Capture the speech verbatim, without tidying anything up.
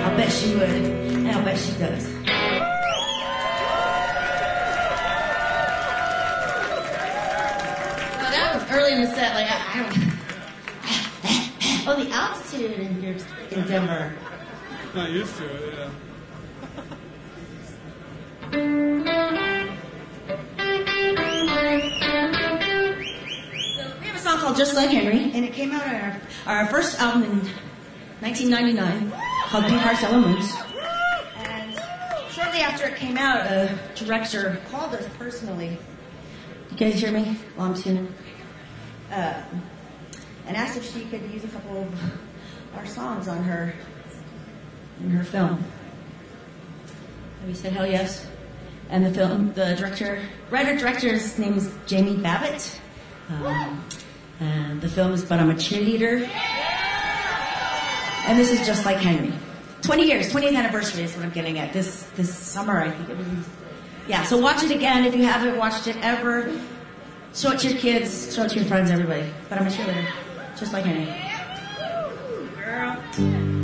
I'll bet she would, and I'll bet she does. Oh, that was early in the set. Like I, I don't. Oh, the altitude in here in Denver. Not used to it, yeah. We have a song called Just Like Henry, and it came out on our, our first album in nineteen ninety-nine called Pink Hearts, Yellow Moons. And shortly after it came out, a director called us personally. You guys hear me while I'm tuning? Uh, and asked if she could use a couple of our songs on her, in her film. And we said, hell yes. And the film, the director, writer-director's name is Jamie Babbitt. Um, and the film is But I'm a Cheerleader. And this is Just Like Henry. twenty years, twentieth anniversary is what I'm getting at. This this summer, I think it was. Yeah, so watch it again if you haven't watched it ever. Show it to your kids, show it to your friends, everybody. But I'm a Cheerleader. Just Like Henry. Girl.